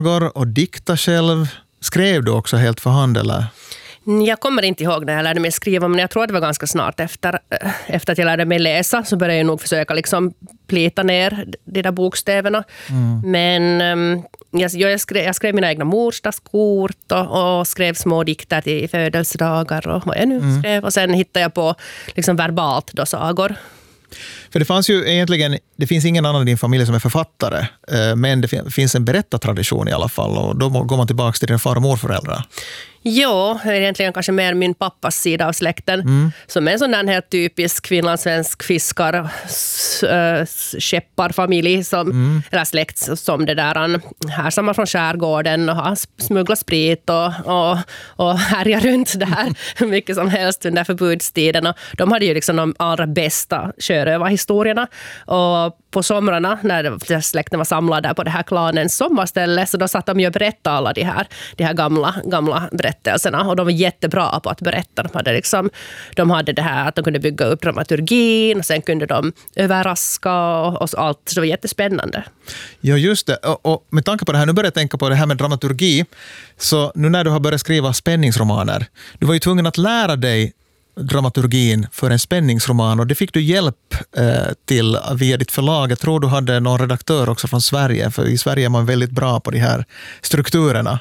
och dikta själv. Skrev du också helt för hand eller? Jag kommer inte ihåg när jag lärde mig skriva, men jag tror att det var ganska snart efter att jag lärde mig läsa så började jag nog försöka liksom plita ner de där bokstäverna. Men jag skrev mina egna morsdagskort och skrev små dikter till födelsedagar och vad jag nu skrev. Och sen hittade jag på liksom verbalt då sagor. För det fanns ju egentligen, det finns ingen annan i din familj som är författare, men det finns en berättartradition i alla fall, och då går man tillbaka till din far- och morföräldrar. Ja, egentligen kanske mer min pappas sida av släkten som är en sån där helt typisk finlandssvensk fiskar skepparfamilj som, eller släkt som det där härstammar från skärgården och har smugglat sprit och härjar runt där mycket som helst under förbudstiden. Och de hade ju liksom de allra bästa sjörövarhistorierna, och på somrarna när släkten var samlad där på det här klanens sommarställe, så då satt de ju och berättade alla de här gamla berättelserna, och de var jättebra på att berätta. De hade det här att de kunde bygga upp dramaturgin och sen kunde de överraska och allt. Så det var jättespännande. Ja, just det. Och med tanke på det här, nu börjar jag tänka på det här med dramaturgi, så nu när du har börjat skriva spänningsromaner, du var ju tvungen att lära dig dramaturgin för en spänningsroman, och det fick du hjälp till via ditt förlag. Jag tror du hade någon redaktör också från Sverige, för i Sverige är man väldigt bra på de här strukturerna.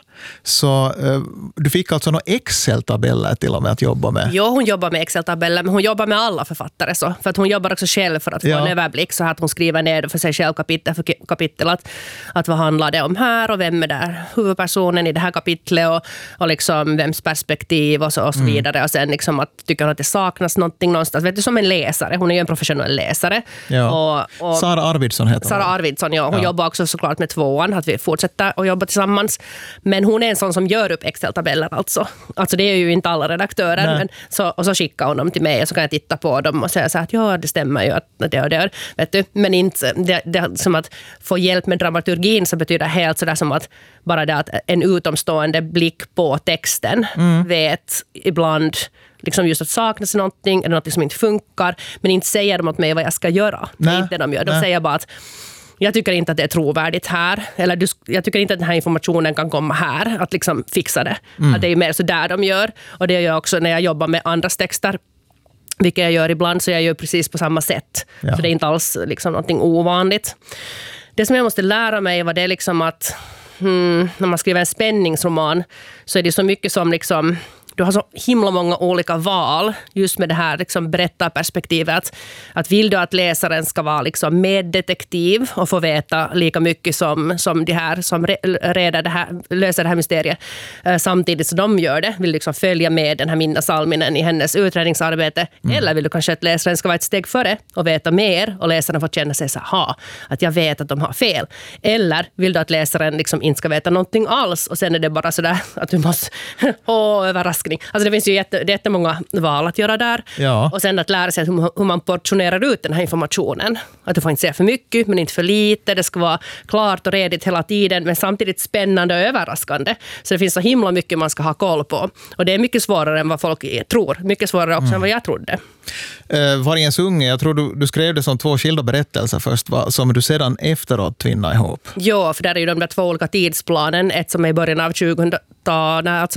Så du fick alltså några Excel-tabeller till och med att jobba med. Jo, hon jobbar med Excel-tabeller, men hon jobbar med alla författare så. För att hon jobbar också själv för att få en överblick, så att hon skriver ner för sig själv kapitel för kapitel att vad handlar det om här och vem är där huvudpersonen i det här kapitlet och liksom vems perspektiv och så vidare. Och sen liksom att tycker hon att det saknas någonting någonstans. Vet du, som en läsare. Hon är ju en professionell läsare. Ja. Och Sara Arvidsson heter hon. Sara Arvidsson, ja. Hon jobbar också såklart med tvåan, att vi fortsätter att jobba tillsammans. Men hon är en sån som gör upp Excel-tabeller alltså. Alltså det är ju inte alla redaktörer. Men och så skickar hon dem till mig och så kan jag titta på dem och säga så att ja, det stämmer ju att det och det. Vet du? Men inte, det som att få hjälp med dramaturgin så betyder helt sådär som att bara det att en utomstående blick på texten vet ibland liksom just att saknas någonting eller något som inte funkar, men inte säger de åt mig vad jag ska göra. Det är inte det de gör. De säger bara att jag tycker inte att det är trovärdigt här, eller jag tycker inte att den här informationen kan komma här, att liksom fixa det. Att det är mer så där de gör, och det gör jag också när jag jobbar med andras texter, vilket jag gör ibland, så jag gör precis på samma sätt. Ja. Så det är inte alls liksom någonting ovanligt. Det som jag måste lära mig var det liksom att när man skriver en spänningsroman så är det så mycket som liksom du har så himla många olika val just med det här liksom berättarperspektivet. Att vill du att läsaren ska vara liksom meddetektiv och få veta lika mycket som de här som löser det här mysteriet samtidigt som de gör det. Vill du liksom följa med den här Minna Salminen i hennes utredningsarbete? Eller vill du kanske att läsaren ska vara ett steg före och veta mer och läsaren får känna sig så här, att jag vet att de har fel. Eller vill du att läsaren liksom inte ska veta någonting alls och sen är det bara sådär att du måste överraskning. Alltså det finns ju jättemånga val att göra där. Ja. Och sen att lära sig hur man portionerar ut den här informationen. Att du får inte säga för mycket men inte för lite. Det ska vara klart och redigt hela tiden men samtidigt spännande och överraskande. Så det finns så himla mycket man ska ha koll på. Och det är mycket svårare än vad folk tror. Mycket svårare också än vad jag trodde. Vargens unge, jag tror du skrev det som 2 skilda berättelser först, som du sedan efteråt tvinnar ihop. Ja, för där är ju de där 2 olika tidsplanen. Ett som är i början av 2000-talet,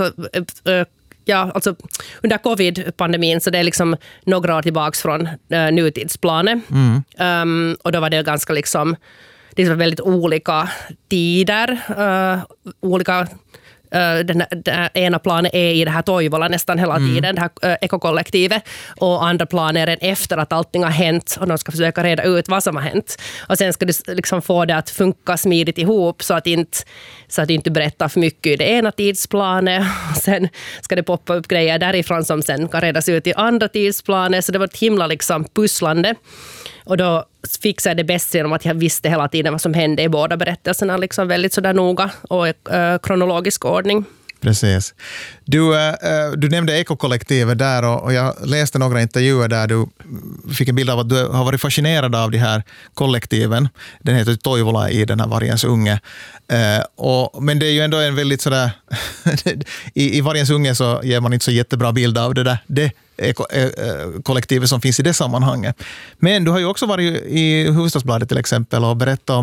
alltså under covid-pandemin, så det är liksom några år tillbaks från nutidsplanet. Och då var det ganska liksom, det var väldigt olika tider, den ena planen är i det här Toivola nästan hela tiden, det här ekokollektivet, och andra planen är efter att allting har hänt och de ska försöka reda ut vad som har hänt. Och sen ska du liksom få det att funka smidigt ihop så att inte berättar för mycket i det ena tidsplanet, och sen ska det poppa upp grejer därifrån som sen kan redas ut i andra tidsplanet, så det var ett himla liksom pusslande. Och då fixade jag det bäst genom att jag visste hela tiden vad som hände i båda berättelserna, liksom väldigt sådär noga och kronologisk ordning. Precis. Du nämnde ekokollektivet där, och jag läste några intervjuer där du fick en bild av att du har varit fascinerad av de här kollektiven. Den heter Toivola i den här Vargens unge. Men det är ju ändå en väldigt sådär i Vargens unge så ger man inte så jättebra bild av det kollektivet som finns i det sammanhanget. Men du har ju också varit i Hufvudstadsbladet till exempel och berättat om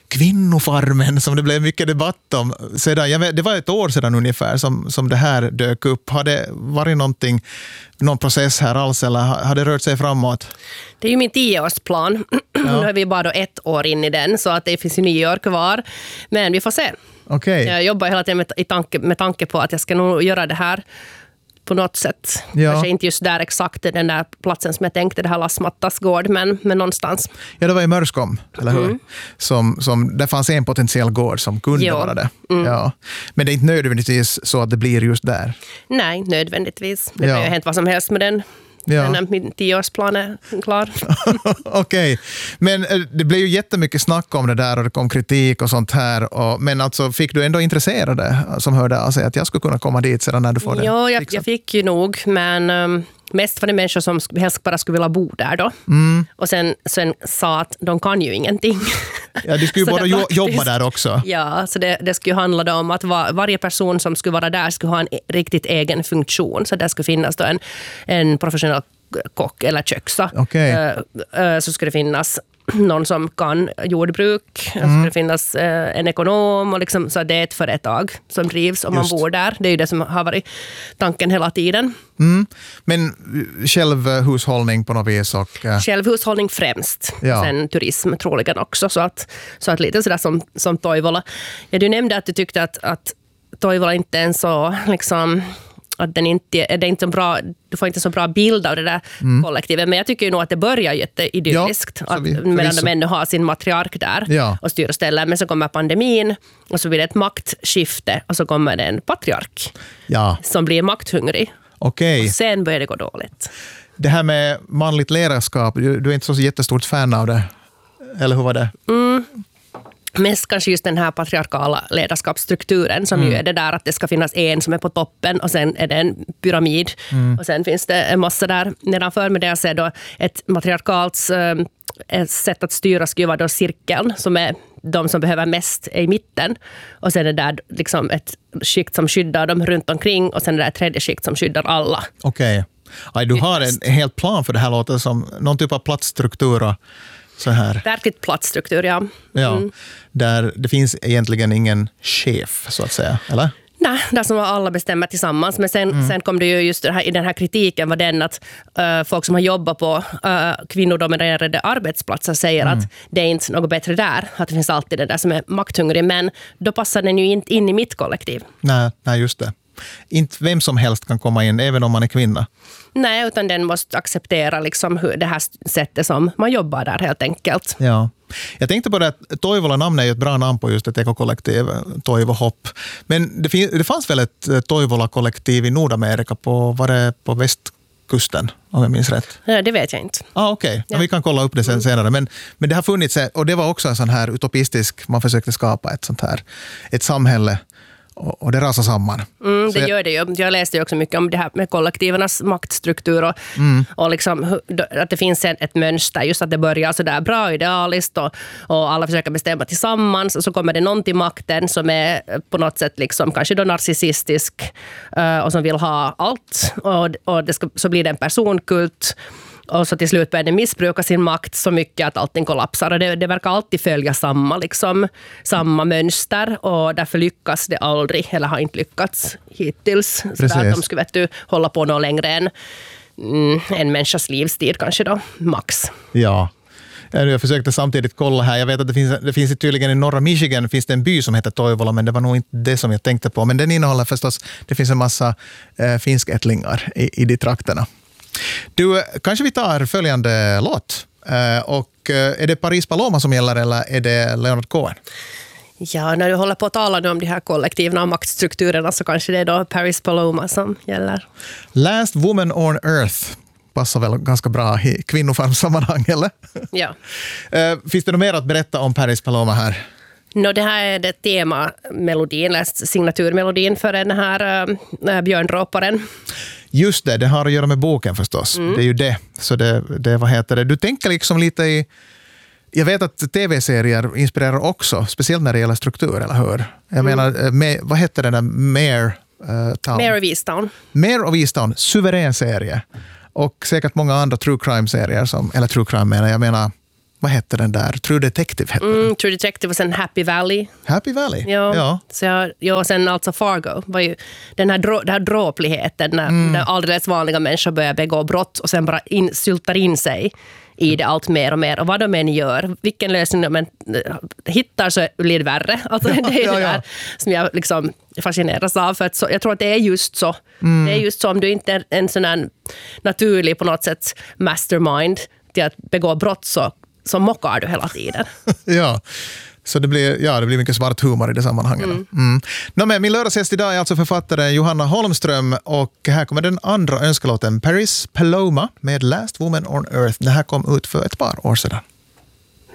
kvinnofarmen som det blev mycket debatt om sedan. Det var ett år sedan ungefär som det här dök upp. Har det varit någon process här alls eller har det rört sig framåt? Det är ju min 10-årsplan. Nu är vi bara då 1 år in i den så att det finns ju 9 år kvar. Men vi får se. Okay. Jag jobbar hela tiden med tanke på att jag ska nog göra det här på något sätt. Ja. Kanske inte just där exakt den där platsen som jag tänkte, det här Lassmattas gård, men någonstans. Ja, det var i Mörskom, eller hur? Som där fanns en potentiell gård som kunde vara det. Ja. Men det är inte nödvändigtvis så att det blir just där. Nej, nödvändigtvis. Det har ju hänt vad som helst med den. Ja. När min 10-årsplan är klar. Okej. Men det blev ju jättemycket snack om det där och det kom kritik och sånt här. Men alltså, fick du ändå intresserade som hörde av sig att jag skulle kunna komma dit sedan när du får det? Ja, jag fick ju nog, men mest var det människor som helst bara skulle vilja bo där då. Och sen sa att de kan ju ingenting. Ja, de skulle ju bara jobba där också. Ja, så det skulle ju handla om att varje person som skulle vara där skulle ha en riktigt egen funktion. Så det skulle finnas då en professionell kock eller köksa. Okay. Så skulle det finnas någon som kan jordbruk, så skulle det finnas en ekonom och liksom, så det är ett företag som drivs om man bor där. Det är ju det som har varit tanken hela tiden. Men självhushållning på något vis? Självhushållning främst. Sen turism troligen också. Så att lite sådär som Toivola. Ja, du nämnde att du tyckte att Toivola inte är en så liksom, att det är inte så bra, du får inte så bra bild av det där kollektivet. Men jag tycker ju nog att det börjar jätteidylliskt. Medan de ännu har sin matriark där och styr och ställer. Men så kommer pandemin och så blir det ett maktskifte och så kommer det en patriark som blir makthungrig. Okay. Och sen börjar det gå dåligt. Det här med manligt ledarskap, du är inte så jättestort fan av det. Eller hur var det? Mest kanske just den här patriarkala ledarskapsstrukturen som ju är det där att det ska finnas en som är på toppen och sen är det en pyramid och sen finns det en massa där nedanför. Men det jag ser då ett matriarkalt sätt att styra skulle vara då cirkeln som är de som behöver mest är i mitten och sen är det där liksom ett skikt som skyddar dem runt omkring och sen är det ett tredje skikt som skyddar alla. Okej. Du har en helt plan för det här, låter som någon typ av platsstruktur och så här. Verkligt platsstruktur, ja. Där det finns egentligen ingen chef, så att säga, eller? Nej, där som alla bestämmer tillsammans. Men sen kom det ju just i den här kritiken var den att folk som har jobbat på kvinnodominerade arbetsplatser säger att det är inte något bättre där. Att det finns alltid det där som är makthungrig. Men då passar den ju inte in i mitt kollektiv. Nej, just det. Inte vem som helst kan komma in, även om man är kvinna. Nej, utan den måste acceptera liksom hur det här sättet som man jobbar där helt enkelt. Ja. Jag tänkte på det att Toivola-namn är ju ett bra namn på just ett ekokollektiv, Toivohopp. Men det fanns väl ett Toivola-kollektiv i Nordamerika var det på västkusten, om jag minns rätt? Ja, det vet jag inte. Okej. Ja. Vi kan kolla upp det sen senare. Men det har funnits, och det var också en sån här utopistisk, man försökte skapa ett samhälle. Och det rasar samman. Det gör det ju. Jag läste ju också mycket om det här med kollektivernas maktstruktur och liksom, att det finns ett mönster. Just att det börjar så där bra idealiskt och alla försöker bestämma tillsammans och så kommer det någon till makten som är på något sätt liksom, kanske då narcissistisk och som vill ha allt och så blir det en personkult. Och så till slut börjar den missbruka sin makt så mycket att allting kollapsar. Och det verkar alltid följa samma mönster. Och därför lyckas det aldrig, eller har inte lyckats hittills. Så att de skulle hålla på något längre än en människas livstid kanske då, max. Ja. Jag försökte samtidigt kolla här. Jag vet att det finns tydligen i norra Michigan finns det en by som heter Toivola, men det var nog inte det som jag tänkte på. Men den innehåller förstås, det finns en massa finskättlingar i de trakterna. Du, kanske vi tar följande låt. Och är det Paris Paloma som gäller eller är det Leonard Cohen? Ja, när du håller på att tala om de här kollektiven och maktstrukturerna så kanske det är då Paris Paloma som gäller. Last Woman on Earth passar väl ganska bra i kvinnofarmsammanhang, eller? Ja. Finns det något mer att berätta om Paris Paloma här? Det här är det temamelodin, signaturmelodin för den här björndråparen. Just det har att göra med boken förstås. Det är ju det. Så det vad heter det? Du tänker liksom lite i... Jag vet att tv-serier inspirerar också, speciellt när det gäller struktur, eller hur? Jag menar, vad heter den där Mare of Easttown. Mare of Easttown, suverän serie. Och säkert många andra true crime-serier, eller true crime menar jag menar vad hette den där? True Detective hette den. True Detective och sen Happy Valley. Happy Valley? Ja. Så och sen alltså Fargo var ju den här dråpligheten när alldeles vanliga människor börjar begå brott och sen bara syltar in sig i det allt mer och mer. Och vad de än gör, vilken lösning de hittar så blir det värre. Alltså, det är det där som jag liksom fascineras av. För att jag tror att det är just så. Det är just så om du inte är en sån här naturlig på något sätt mastermind till att begå brott så mockar du hela tiden. Ja. Så det blir mycket svart humor i det sammanhanget. Men min lördagsgäst idag är alltså författare Johanna Holmström och här kommer den andra önskelåten Paris Paloma med Last Woman on Earth. Det här kom ut för ett par år sedan.